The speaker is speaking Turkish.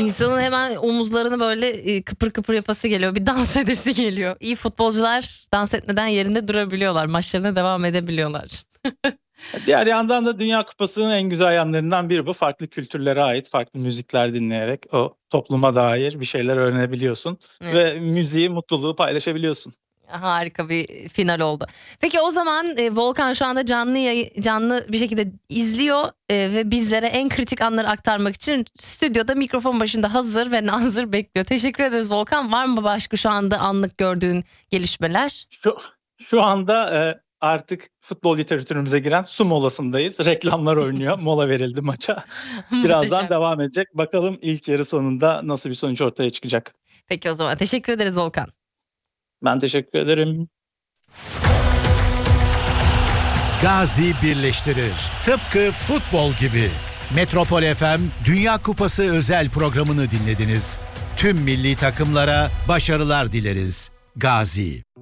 İnsanın hemen omuzlarını böyle kıpır kıpır yapası geliyor. Bir dans edesi geliyor. İyi futbolcular dans etmeden yerinde durabiliyorlar. Maçlarına devam edebiliyorlar. Diğer yandan da Dünya Kupası'nın en güzel yanlarından biri bu. Farklı kültürlere ait farklı müzikler dinleyerek o topluma dair bir şeyler öğrenebiliyorsun. Evet. Ve müziği, mutluluğu paylaşabiliyorsun. Harika bir final oldu. Peki o zaman Volkan şu anda canlı bir şekilde izliyor ve bizlere en kritik anları aktarmak için stüdyoda mikrofon başında hazır ve nazır bekliyor. Teşekkür ederiz Volkan. Var mı başka şu anda anlık gördüğün gelişmeler? Şu anda artık futbol literatürümüze giren su molasındayız. Reklamlar oynuyor. Mola verildi maça. Birazdan Muhteşem. devam edecek. Bakalım ilk yarı sonunda nasıl bir sonuç ortaya çıkacak. Peki o zaman teşekkür ederiz Volkan. Ben teşekkür ederim. Gazi birleştirir. Tıpkı futbol gibi. Metropol FM Dünya Kupası özel programını dinlediniz. Tüm milli takımlara başarılar dileriz. Gazi.